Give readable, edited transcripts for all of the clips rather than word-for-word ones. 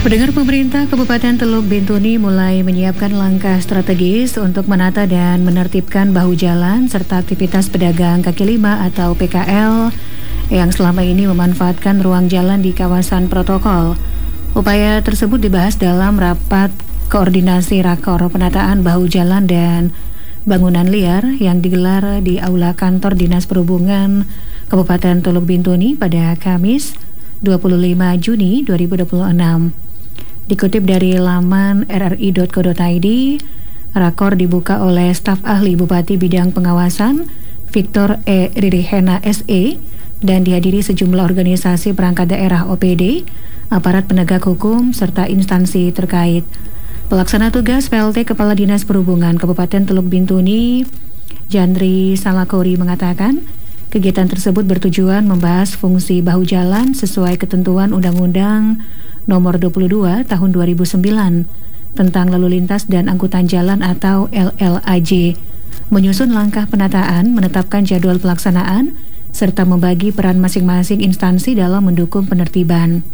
Pendengar, pemerintah Kabupaten Teluk Bintuni mulai menyiapkan langkah strategis untuk menata dan menertibkan bahu jalan serta aktivitas pedagang kaki lima atau PKL yang selama ini memanfaatkan ruang jalan di kawasan protokol. Upaya tersebut dibahas dalam rapat koordinasi rakor penataan bahu jalan dan bangunan liar yang digelar di Aula Kantor Dinas Perhubungan Kabupaten Teluk Bintuni pada Kamis 25 Juni 2026. Dikutip dari laman rri.co.id, rakor dibuka oleh staf ahli Bupati Bidang Pengawasan Victor E. Ririhena SE dan dihadiri sejumlah organisasi perangkat daerah OPD, aparat penegak hukum, serta instansi terkait. Pelaksana tugas PLT Kepala Dinas Perhubungan Kabupaten Teluk Bintuni, Jandri Salakori mengatakan, kegiatan tersebut bertujuan membahas fungsi bahu jalan sesuai ketentuan Undang-Undang Nomor 22 Tahun 2009 tentang Lalu Lintas dan Angkutan Jalan atau LLAJ, menyusun langkah penataan, menetapkan jadwal pelaksanaan, serta membagi peran masing-masing instansi dalam mendukung penertiban.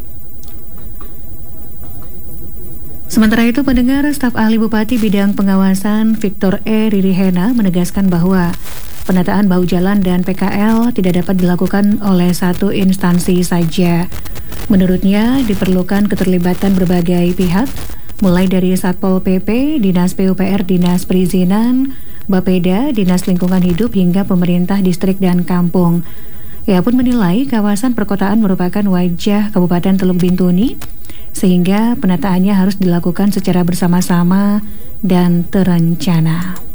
Sementara itu, pendengar, staf ahli Bupati Bidang Pengawasan Victor E. Ririhena menegaskan bahwa penataan bahu jalan dan PKL tidak dapat dilakukan oleh satu instansi saja. Menurutnya, diperlukan keterlibatan berbagai pihak, mulai dari Satpol PP, Dinas PUPR, Dinas Perizinan, Bapeda, Dinas Lingkungan Hidup, hingga pemerintah distrik dan kampung. Ia pun menilai kawasan perkotaan merupakan wajah Kabupaten Teluk Bintuni, sehingga penataannya harus dilakukan secara bersama-sama dan terencana.